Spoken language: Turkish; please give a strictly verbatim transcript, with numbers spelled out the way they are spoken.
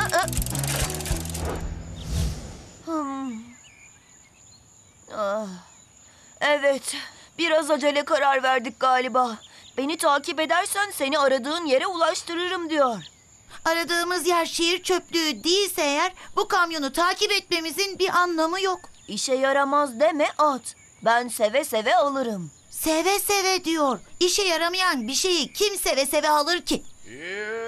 Hmm. Ah. Evet, biraz acele karar verdik galiba. Beni takip edersen seni aradığın yere ulaştırırım diyor. Aradığımız yer şehir çöplüğü değilse eğer bu kamyonu takip etmemizin bir anlamı yok. İşe yaramaz deme at. Ben seve seve alırım. Seve seve diyor. İşe yaramayan bir şeyi kim seve seve alır ki?